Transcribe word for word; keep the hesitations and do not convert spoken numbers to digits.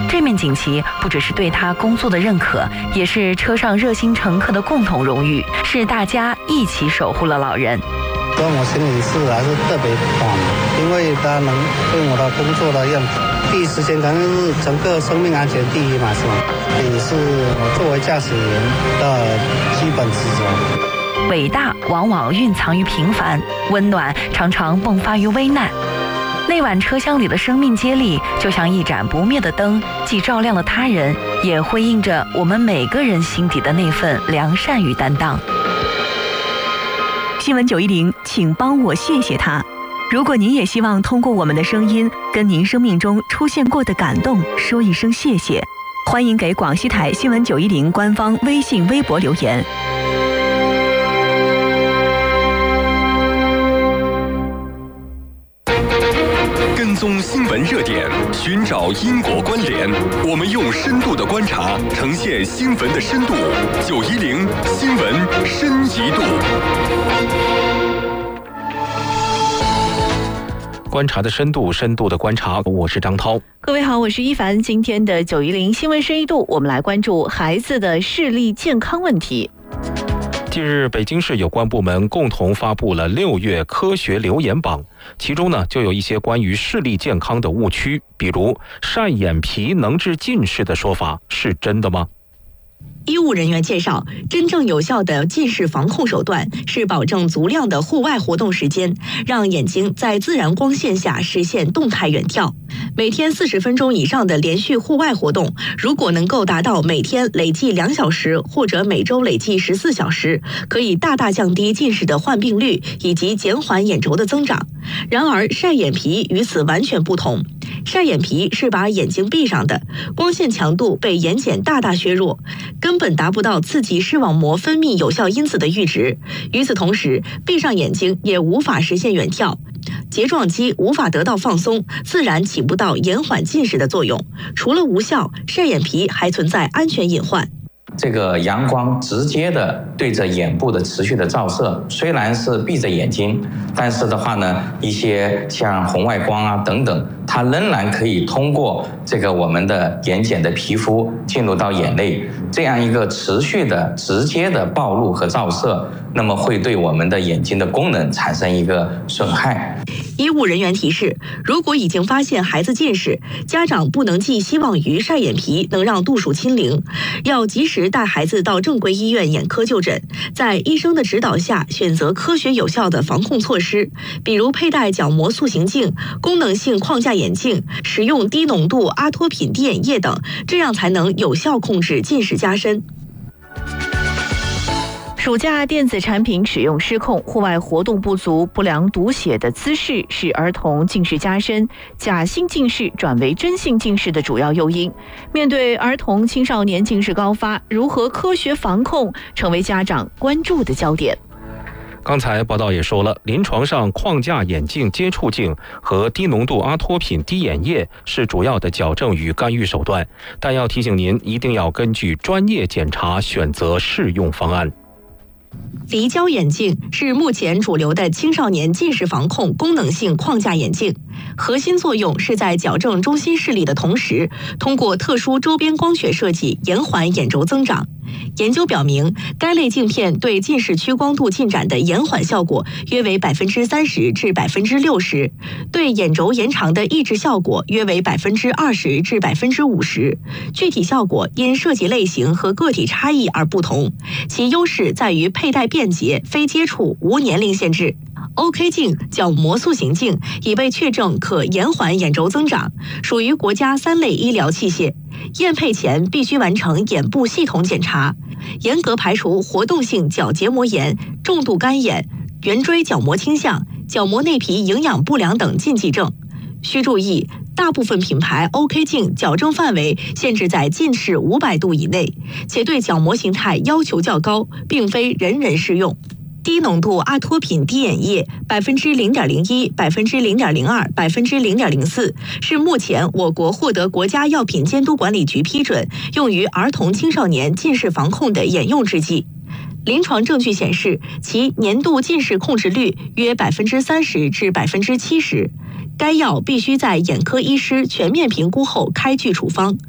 这面锦旗不只是对他工作的认可，也是车上热心乘客的共同荣誉，是大家一起守护了老人。 让我心里是还是特别爽的，因为他能对我的工作的认可。第一时间肯定是乘客生命安全第一嘛，是吗？也是我作为驾驶员的基本职责。 伟大往往蕴藏于平凡，温暖常常迸发于危难。那晚车厢里的生命接力，就像一盏不灭的灯，既照亮了他人，也辉映着我们每个人心底的那份良善与担当。 新闻九一零，请帮我谢谢他。如果您也希望通过我们的声音，跟您生命中出现过的感动说一声谢谢，欢迎给广西台新闻九一零官方微信、微博留言。 跟踪新闻热点，寻找因果关联，我们用深度的观察呈现新闻的深度。九一零新闻深一度。 观察的深度，深度的观察。我是张涛。 各位好，我是一凡。今天的九一零新闻深一度，我们来关注孩子的视力健康问题。 近日，北京市有关部门共同发布了六月科学留言榜，其中呢就有一些关于视力健康的误区，比如晒眼皮能治近视的说法是真的吗？ 医务人员介绍，真正有效的近视防控手段是保证足量的户外活动时间，让眼睛在自然光线下实现动态远眺。每天四十分钟以上的连续户外活动，如果能够达到每天累计两小时或者每周累计十四小时，可以大大降低近视的患病率以及减缓眼轴的增长。然而，晒眼皮与此完全不同。晒眼皮是把眼睛闭上的，光线强度被眼睑大大削弱，根本达不到刺激视网膜分泌有效因子的阈值。与此同时，闭上眼睛也无法实现远眺，睫状肌无法得到放松，自然起不到延缓近视的作用。除了无效，晒眼皮还存在安全隐患。 这个阳光直接的对着眼部的持续的照射，虽然是闭着眼睛，但是的话呢，一些像红外光啊等等，它仍然可以通过这个我们的眼睑的皮肤进入到眼内，这样一个持续的直接的暴露和照射，那么会对我们的眼睛的功能产生一个损害。 医务人员提示，如果已经发现孩子近视，家长不能寄希望于晒眼皮能让度数清零，要及时带孩子到正规医院眼科就诊，在医生的指导下选择科学有效的防控措施，比如佩戴角膜塑形镜、功能性框架眼镜，使用低浓度阿托品滴眼液等，这样才能有效控制近视加深。 暑假电子产品使用失控、户外活动不足、不良读写的姿势是儿童近视加深、假性近视转为真性近视的主要诱因。面对儿童青少年近视高发，如何科学防控成为家长关注的焦点。 刚才报道也说了，临床上框架眼镜、接触镜和低浓度阿托品滴眼液是主要的矫正与干预手段，但要提醒您，一定要根据专业检查选择适用方案。 离焦眼镜是目前主流的青少年近视防控功能性框架眼镜，核心作用是在矫正中心视力的同时，通过特殊周边光学设计延缓眼轴增长。研究表明，该类镜片对近视屈光度进展的延缓效果约为百分之三十至百分之六十，对眼轴延长的抑制效果约为百分之二十至百分之五十。具体效果因设计类型和个体差异而不同，其优势在于佩戴便捷、非接触、无年龄限制。O K 镜角膜塑形镜已被确证可延缓眼轴增长，属于国家三类医疗器械。验配前必须完成眼部系统检查，严格排除活动性角结膜炎、重度干眼、圆锥角膜倾向、角膜内皮营养不良等禁忌症。需注意，大部分品牌 O K 镜矫正范围限制在近视五百度以内，且对角膜形态要求较高，并非人人适用。低浓度阿托品滴眼液百分之零点零一、百分之零点零二、百分之零点零四是目前我国获得国家药品监督管理局批准，用于儿童青少年近视防控的眼用制剂。临床证据显示，其年度近视控制率约百分之三十至百分之七十。该药必须在眼科医师全面评估后开具处方。